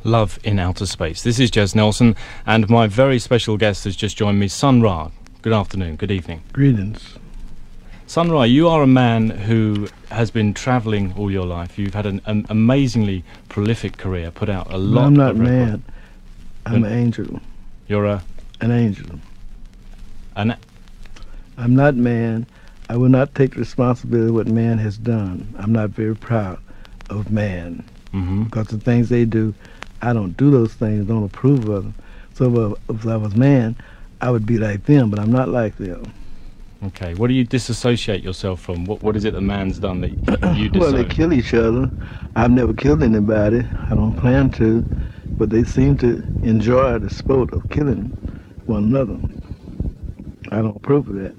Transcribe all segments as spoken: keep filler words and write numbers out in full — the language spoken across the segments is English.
Love in Outer Space. This is Jez Nelson, and my very special guest has just joined me, Sun Ra. Good afternoon, good evening. Greetings. Sun Ra, you are a man who has been travelling all your life. You've had an, an amazingly prolific career, put out a lot no, I'm not of man. I'm an angel. You're a... An angel. An... I'm not man. I will not take responsibility for what man has done. I'm not very proud of man. Mm-hmm. Because the things they do, I don't do those things, don't approve of them. So if, if I was man, I would be like them, but I'm not like them. Okay, what do you disassociate yourself from? What What is it that man's done that you disown? Well, they kill each other. I've never killed anybody. I don't plan to, but they seem to enjoy the sport of killing one another. I don't approve of that.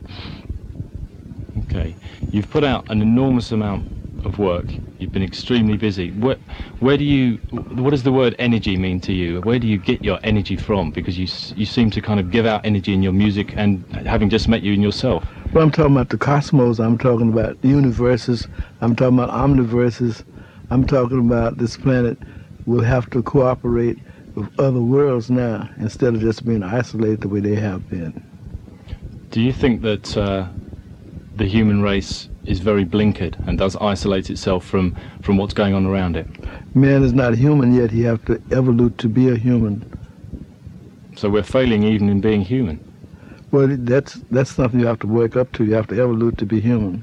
Okay, you've put out an enormous amount of work. You've been extremely busy. Where, where do you, what does the word energy mean to you? Where do you get your energy from? Because you you seem to kind of give out energy in your music, and having just met you in yourself. Well, I'm talking about the cosmos. I'm talking about universes. I'm talking about omniverses. I'm talking about this planet will have to cooperate with other worlds now instead of just being isolated the way they have been. Do you think that uh, the human race is very blinkered and does isolate itself from, from what's going on around it? Man is not human yet. He has to evolve to be a human. So we're failing even in being human? Well, that's that's something you have to work up to. You have to evolve to be human.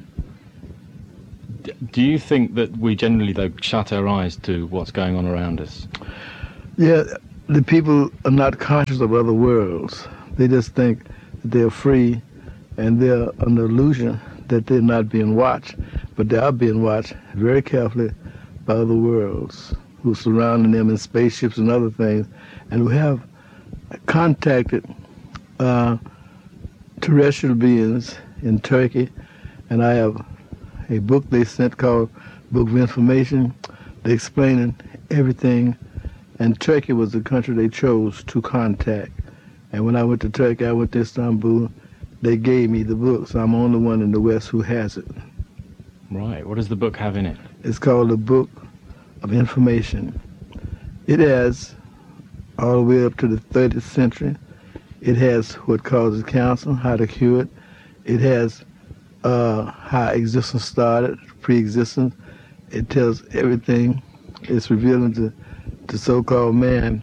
D- do you think that we generally, though, shut our eyes to what's going on around us? Yeah, the people are not conscious of other worlds. They just think that they're free, and they're under illusion that they're not being watched, but they are being watched very carefully by other worlds who are surrounding them in spaceships and other things, and who have contacted uh, terrestrial beings in Turkey. And I have a book they sent called Book of Information. They're explaining everything, and Turkey was the country they chose to contact. And when I went to Turkey, I went to Istanbul. They gave me the book, so I'm the only one in the West who has it. Right. What does the book have in it? It's called the Book of Information. It has all the way up to the thirtieth century. It has what causes cancer, how to cure it. It has uh, how existence started, pre-existence. It tells everything. It's revealing to the so-called man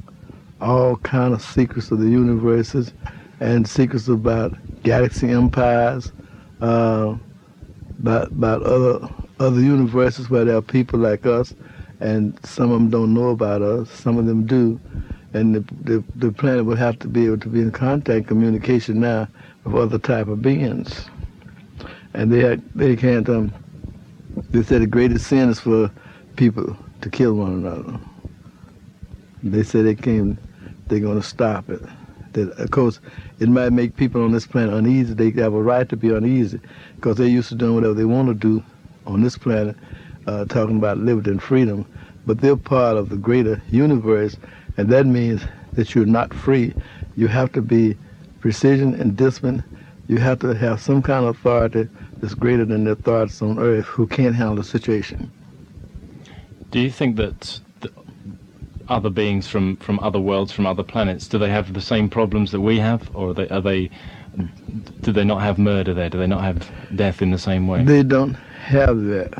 all kind of secrets of the universes and secrets about galaxy empires, uh, about, about other other universes where there are people like us, and some of them don't know about us, some of them do, and the, the, the planet will have to be able to be in contact, communication now with other type of beings. And they had, they can't, um, they said the greatest sin is for people to kill one another. They said they came, they're going to stop it. That, of course, it might make people on this planet uneasy. They have a right to be uneasy because they're used to doing whatever they want to do on this planet, uh, talking about liberty and freedom. But they're part of the greater universe, and that means that you're not free. You have to be precision and discipline. You have to have some kind of authority that's greater than the authorities on Earth who can't handle the situation. Do you think that other beings from, from other worlds, from other planets, do they have the same problems that we have, or are they, are they do they not have murder there? Do they not have death in the same way? They don't have that.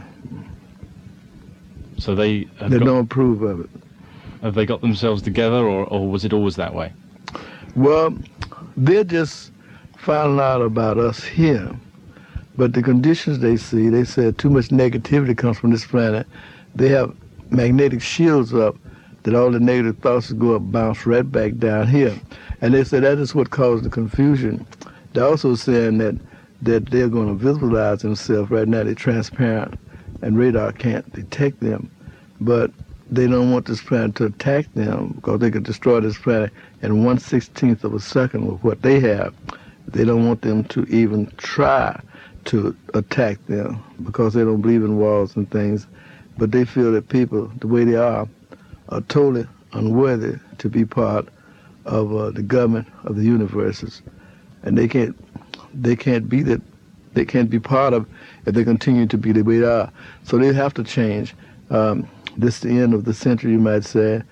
So they have they got, don't approve of it. Have they got themselves together, or, or was it always that way? Well, they're just finding out about us here, but the conditions they see, they said too much negativity comes from this planet. They have magnetic shields up that all the negative thoughts go up, bounce right back down here. And they say that is what caused the confusion. They're also saying that, that they're going to visualize themselves. Right now they're transparent and radar can't detect them. But they don't want this planet to attack them because they could destroy this planet in one sixteenth of a second with what they have. They don't want them to even try to attack them because they don't believe in walls and things. But they feel that people, the way they are, are totally unworthy to be part of uh, the government of the universes, and they can't, they can't be that, they can't be part of if they continue to be the way they are. So they have to change. Um, this is the end of the century, you might say,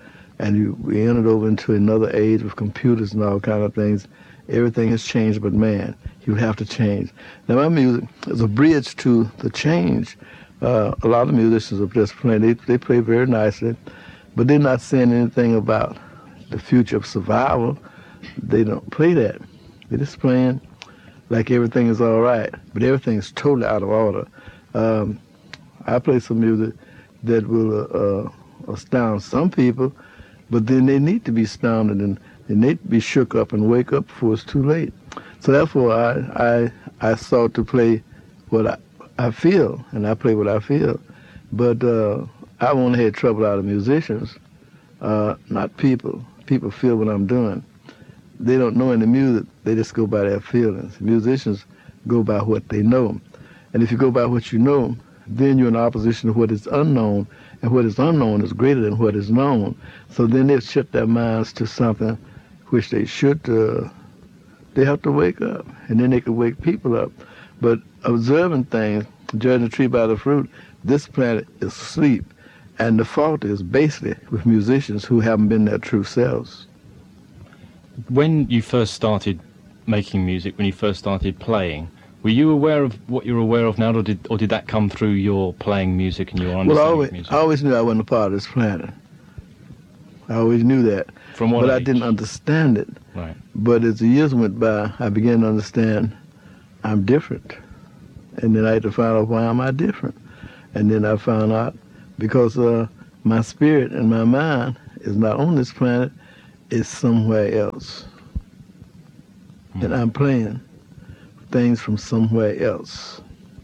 and you, we entered over into another age with computers and all kind of things. Everything has changed but man. You have to change. Now my music is a bridge to the change. Uh, a lot of musicians are just playing. They, they play very nicely, but they're not saying anything about the future of survival. They don't play that. They're just playing like everything is all right, but everything is totally out of order. Um, I play some music that will uh, uh, astound some people, but then they need to be astounded and they need to be shook up and wake up before it's too late. So therefore, I I, I sought to play what I, I feel, and I play what I feel. But uh, I've only had trouble out of musicians, uh, not people. People feel what I'm doing. They don't know any music. They just go by their feelings. Musicians go by what they know. And if you go by what you know, then you're in opposition to what is unknown, and what is unknown is greater than what is known. So then they shut their minds to something which they should, uh, they have to wake up, and then they can wake people up. But observing things, judging a tree by the fruit, this planet is asleep. And the fault is basically with musicians who haven't been their true selves. When you first started making music, when you first started playing, were you aware of what you're aware of now, or did or did that come through your playing music and your understanding well, I always, of music? I always knew I wasn't a part of this planet. I always knew that. From what But age? I didn't understand it. Right. But as the years went by, I began to understand I'm different. And then I had to find out why am I different. And then I found out because uh, my spirit and my mind is not on this planet, it's somewhere else. Mm. And I'm playing things from somewhere else.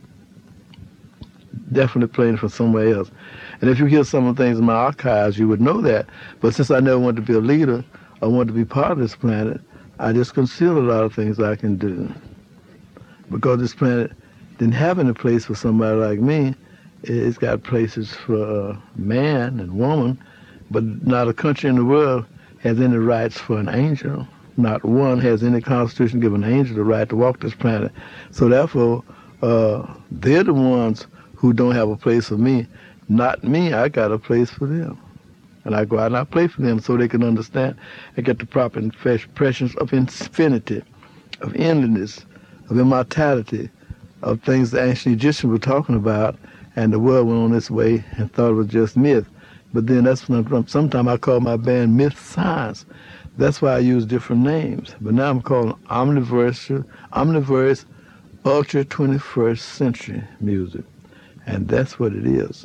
Definitely playing from somewhere else. And if you hear some of the things in my archives, you would know that. But since I never wanted to be a leader, I wanted to be part of this planet, I just concealed a lot of things I can do. Because this planet didn't have any place for somebody like me. It's got places for uh, man and woman, but not a country in the world has any rights for an angel. Not one has any constitution give an angel the right to walk this planet. So therefore, uh, they're the ones who don't have a place for me. Not me, I got a place for them. And I go out and I play for them so they can understand and get the proper impressions of infinity, of endlessness, of immortality, of things the ancient Egyptians were talking about, and the world went on its way and thought it was just myth. But then that's when I'm, sometimes I call my band Myth Science. That's why I use different names. But now I'm calling Omniverse, Omniverse Ultra twenty-first Century Music. And that's what it is.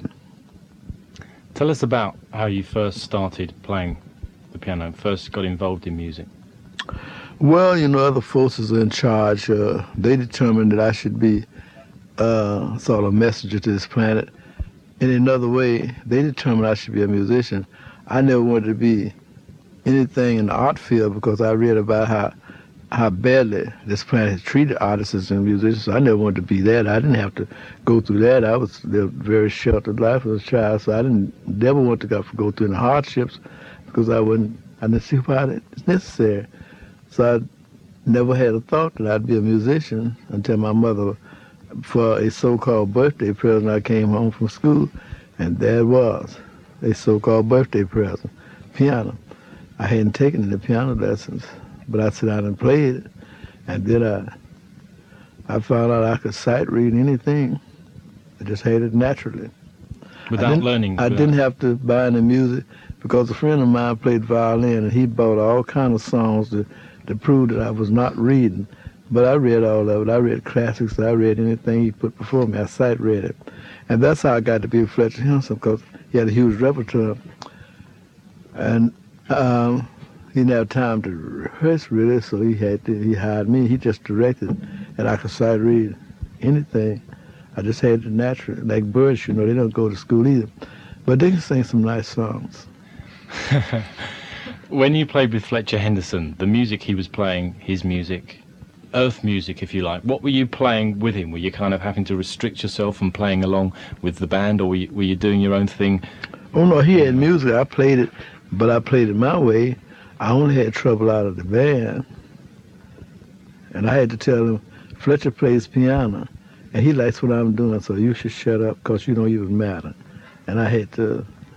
Tell us about how you first started playing the piano, first got involved in music. Well, you know, other forces are in charge. Uh, they determined that I should be uh, sort of a messenger to this planet. In another way, they determined I should be a musician. I never wanted to be anything in the art field because I read about how how badly this planet has treated artists and musicians. I never wanted to be that. I didn't have to go through that. I was lived a very sheltered life as a child, so I didn't never want to go, go through any hardships because I wouldn't. I didn't see why it's necessary. So I never had a thought that I'd be a musician until my mother, for a so-called birthday present, I came home from school, and there it was, a so-called birthday present, piano. I hadn't taken any piano lessons, but I sat down and played it, and then I, I found out I could sight read anything. I just had it naturally. Without I learning? I without... didn't have to buy any music because a friend of mine played violin, and he bought all kinds of songs to, to prove that I was not reading. But I read all of it. I read classics. I read anything he put before me. I sight read it. And that's how I got to be Fletcher Henderson, because he had a huge repertoire. And um, he didn't have time to rehearse, really, so he had to, he hired me. He just directed, and I could sight read anything. I just had it naturally. Like birds, you know, they don't go to school either. But they can sing some nice songs. When you played with Fletcher Henderson, the music he was playing, his music, earth music, if you like, what were you playing with him? Were you kind of having to restrict yourself from playing along with the band, or were you, were you doing your own thing? Oh, no, he had music. I played it, but I played it my way. I only had trouble out of the band. And I had to tell him, Fletcher plays piano, and he likes what I'm doing, so you should shut up because you don't even matter. And I had to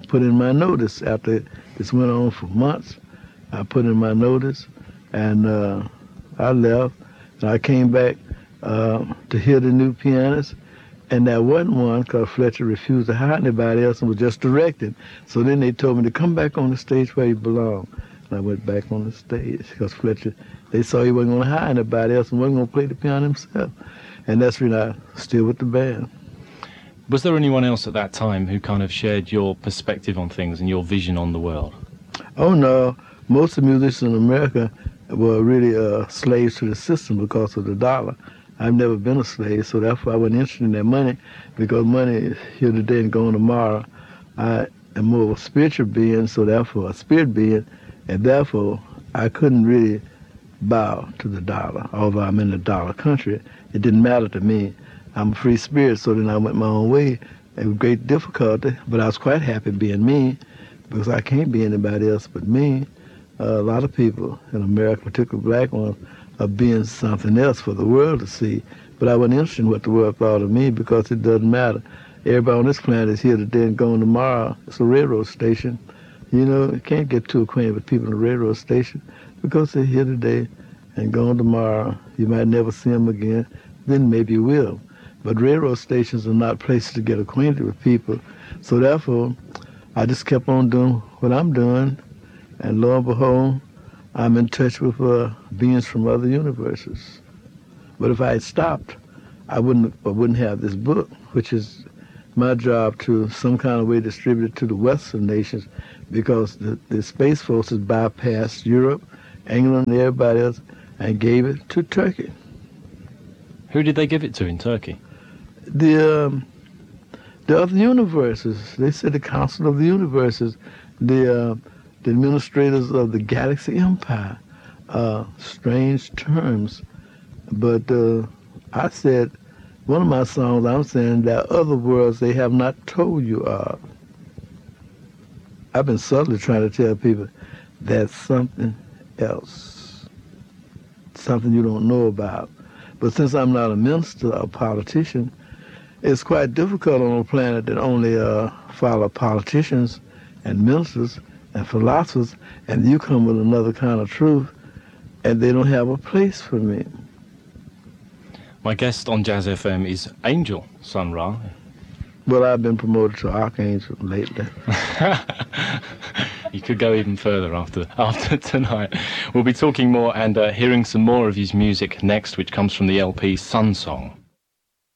put in my notice after this went on for months. I put in my notice, and uh, I left. And I came back uh, to hear the new pianist, and there wasn't one because Fletcher refused to hire anybody else and was just directed. So then they told me to come back on the stage where you belong. And I went back on the stage because Fletcher, they saw he wasn't going to hire anybody else and wasn't going to play the piano himself. And that's when I still with the band. Was there anyone else at that time who kind of shared your perspective on things and your vision on the world? Oh, no. Most of the musicians in America were really uh, slaves to the system because of the dollar. I've never been a slave, so therefore I wasn't interested in that money, because money is here today and gone tomorrow. I am more of a spiritual being, so therefore a spirit being, and therefore I couldn't really bow to the dollar. Although I'm in the dollar country, it didn't matter to me. I'm a free spirit, so then I went my own way with great difficulty, but I was quite happy being me, because I can't be anybody else but me. Uh, a lot of people in America, particularly black ones, are being something else for the world to see. But I wasn't interested in what the world thought of me, because it doesn't matter. Everybody on this planet is here today and gone tomorrow. It's a railroad station. You know, you can't get too acquainted with people in a railroad station, because they're here today and gone tomorrow. You might never see them again. Then maybe you will. But railroad stations are not places to get acquainted with people. So therefore, I just kept on doing what I'm doing. And lo and behold, I'm in touch with uh, beings from other universes. But if I had stopped, I wouldn't I wouldn't have this book, which is my job to some kind of way distribute it to the Western nations, because the, the Space Forces bypassed Europe, England, and everybody else, and gave it to Turkey. Who did they give it to in Turkey? The um, the other universes. They said the Council of the Universes. The uh, the administrators of the Galaxy Empire. Uh, strange terms. But uh, I said, one of my songs, I'm saying there are other worlds they have not told you of. I've been subtly trying to tell people there's something else, something you don't know about. But since I'm not a minister or a politician, it's quite difficult on a planet that only uh, follow politicians and ministers and philosophers, and you come with another kind of truth, and they don't have a place for me. My guest on Jazz F M is Angel Sun Ra. Well, I've been promoted to Archangel lately. You could go even further after after tonight. We'll be talking more and uh, hearing some more of his music next, which comes from the L P Sun Song.